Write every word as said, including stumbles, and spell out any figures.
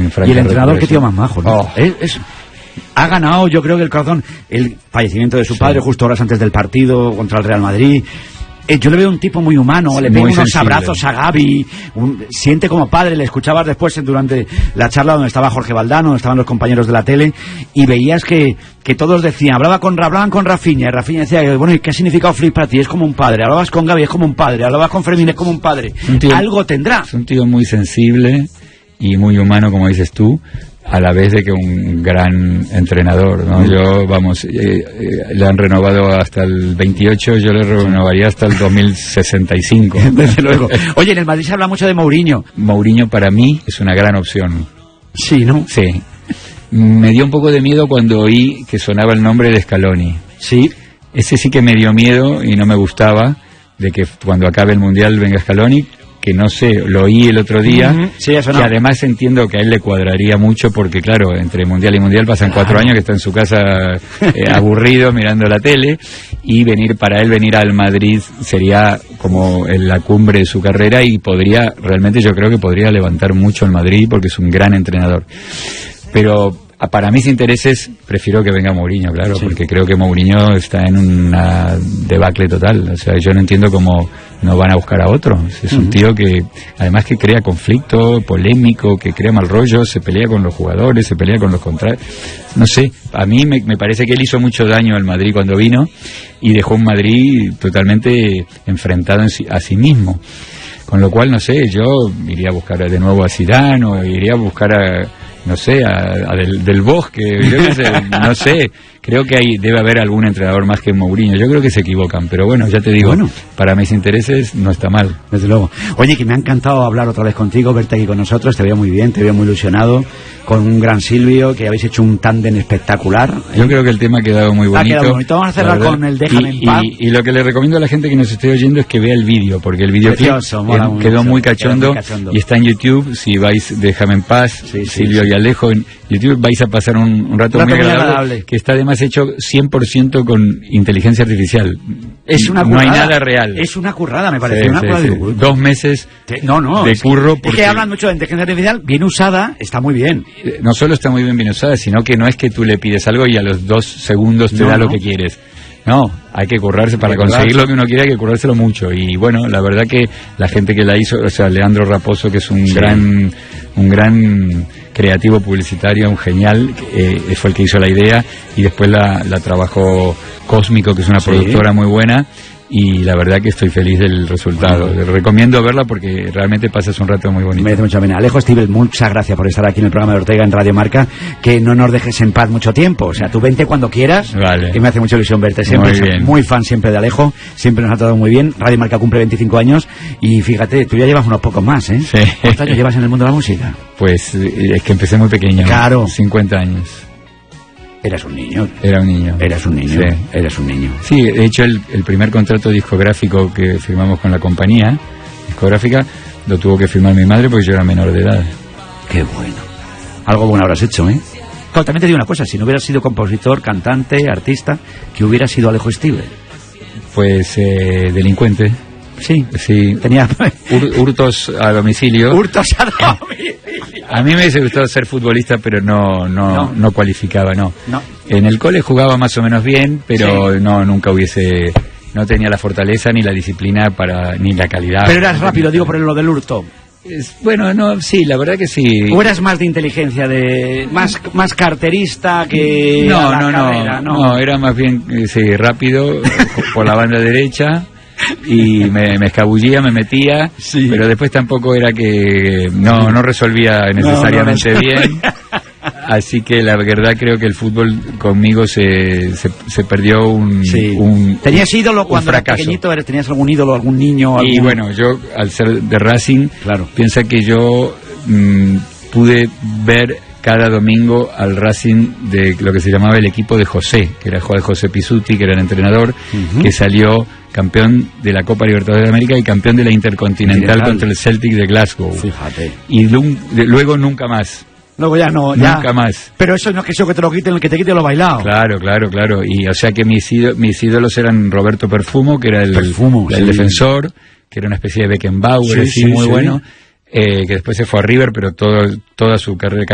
en franca Y el entrenador, qué tío recuperación. más majo, ¿no? Oh. Es, es- ha ganado, yo creo que el corazón, el fallecimiento de su Sí. padre justo horas antes del partido contra el Real Madrid. Eh, yo le veo un tipo muy humano, Sí, le pega muy unos sensible. abrazos a Gavi, un- siente como padre. Le escuchabas después durante la charla donde estaba Jorge Valdano, donde estaban los compañeros de la tele, y veías que, que todos decían, hablaba con, hablaban con Rafinha, y Rafinha decía, bueno, ¿y qué ha significado Flick para ti? Es como un padre. Hablabas con Gavi, es como un padre. Hablabas con Fermín, es como un padre. Un tío- Algo tendrá. Es un tío muy sensible y muy humano, como dices tú, a la vez de que un gran entrenador, ¿no? Mm. Yo, vamos, eh, eh, le han renovado hasta el veintiocho, yo le renovaría hasta el dos mil sesenta y cinco. Desde luego. Oye, en el Madrid se habla mucho de Mourinho. Mourinho para mí es una gran opción. Sí, ¿no? Sí. Me dio un poco de miedo cuando oí que sonaba el nombre de Scaloni. Sí. Ese sí que me dio miedo y no me gustaba, de que cuando acabe el Mundial venga Scaloni, que no sé, lo oí el otro día, Ujú, sí, eso que no. además entiendo que a él le cuadraría mucho porque claro, entre Mundial y Mundial pasan Claro. cuatro años que está en su casa eh, aburrido mirando la tele, y venir para él venir al Madrid sería como en la cumbre de su carrera y podría, realmente yo creo que podría levantar mucho el Madrid porque es un gran entrenador. Pero a- para mis intereses prefiero que venga Mourinho, claro, Sí. porque creo que Mourinho está en una debacle total. O sea, yo no entiendo cómo no van a buscar a otro. Es un Ujú. tío que, además que crea conflicto, polémico, que crea mal rollo, se pelea con los jugadores, se pelea con los contrarios. No sé, a mí me, me parece que él hizo mucho daño al Madrid cuando vino y dejó un Madrid totalmente enfrentado en sí- a sí mismo. Con lo cual, no sé, yo iría a buscar de nuevo a Zidane o iría a buscar a, no sé, a, a del, del Bosque, yo qué sé, no sé. Creo que hay, debe haber algún entrenador más que Mourinho. Yo creo que se equivocan, pero bueno, ya te digo, Bueno. para mis intereses no está mal. Desde luego. Oye, que me ha encantado hablar otra vez contigo, verte aquí con nosotros, te veo muy bien, te veo muy ilusionado, con un gran Silvio, que habéis hecho un tándem espectacular. Yo creo que el tema ha quedado muy Ha bonito. quedado bonito. Vamos a cerrar la verdad. con el Déjame y, en paz. Y, y lo que le recomiendo a la gente que nos esté oyendo es que vea el vídeo, porque el videoclip Precioso, mola eh, mucho, quedó muy quedó cachondo, muy cachondo. y está en YouTube. Si vais, Déjame en paz, Sí, sí, Silvio sí. y Alejo en YouTube, vais a pasar un, un rato, Un rato muy muy agradable, agradable. que está además hecho cien por ciento con inteligencia artificial. Es una No currada. hay nada real. Es una currada, me parece. Sí, una sí, currada. sí. Digo, uy, Dos meses que- No, no. de es que- curro Es porque- que hablan mucho de inteligencia artificial, bien usada, está muy bien. Eh, no solo está muy bien bien usada, sino que no es que tú le pides algo y a los dos segundos te No, da lo no. que quieres. No, hay que currarse para Hay que conseguir currarse. lo que uno quiere, hay que currárselo mucho. Y bueno, la verdad que la gente que la hizo, o sea, Leandro Raposo, que es un Sí. gran un gran creativo publicitario, un genial, eh, fue el que hizo la idea, y después la, la trabajó Cósmico, que es una Sí. productora muy buena. Y la verdad que estoy feliz del resultado. Les recomiendo verla porque realmente pasas un rato muy bonito. Merece mucha pena. Alejo Stivel, muchas gracias por estar aquí en el programa de Ortega en Radio Marca. Que no nos dejes en paz mucho tiempo. O sea, tú vente cuando quieras. Vale. Que me hace mucha ilusión verte. Siempre Muy soy bien. muy fan siempre de Alejo. Siempre nos ha tratado muy bien. Radio Marca cumple veinticinco años. Y fíjate, tú ya llevas unos pocos más, ¿eh? Sí. ¿Cuántos años llevas en el mundo de la música? Pues eh, es que empecé muy pequeño. Claro. cincuenta años. Eras un niño. Era un niño. Eras un niño. Sí. Eras un niño. Sí, de hecho el, el primer contrato discográfico que firmamos con la compañía discográfica lo tuvo que firmar mi madre porque yo era menor de edad. Qué bueno. Algo bueno habrás hecho, ¿eh? Claro, también te digo una cosa. Si no hubieras sido compositor, cantante, artista, que hubieras sido Alejo Stivel. Pues eh, delincuente. Sí. Sí. Tenía Hur- hurtos a domicilio. hurtos a domicilio. A mí me hubiese gustado ser futbolista, pero no, no, No. no cualificaba, no. No. En el cole jugaba más o menos bien, pero no, nunca hubiese, no tenía la fortaleza ni la disciplina para, ni la calidad. Pero eras rápido, digo, por lo del hurto. Es- bueno, no, sí, la verdad que sí. ¿O eras más de inteligencia, de más más carterista que No, a la no, no, carrera? no, era más bien, eh, sí, rápido, por la banda derecha, y me, me escabullía, me metía, Sí. pero después tampoco era que, no, no resolvía necesariamente no bien, así que la verdad creo que el fútbol conmigo se, se, se perdió un, Sí. un ¿Tenías un- ídolo un cuando eras fracaso. pequeñito? ¿Eres- ¿Tenías algún ídolo, algún niño? Y algún- bueno, yo al ser de Racing, Claro. piensa que yo mm, pude ver cada domingo al Racing de lo que se llamaba el equipo de José, que era de José Pisuti, que era el entrenador, Ujú. que salió campeón de la Copa Libertadores de América y campeón de la Intercontinental Continental. contra el Celtic de Glasgow. Fíjate. Y lu- de- luego nunca más, Luego ya no, ya. nunca más. Pero eso no es que eso que te lo quiten, el que te quite lo bailado. Claro, claro, claro. Y o sea que mis, ído- mis ídolos eran Roberto Perfumo, que era el, Perfumo, el sí. defensor, que era una especie de Beckenbauer, Sí, así, sí, muy sí. bueno, eh, que después se fue a River, pero todo, toda su carrera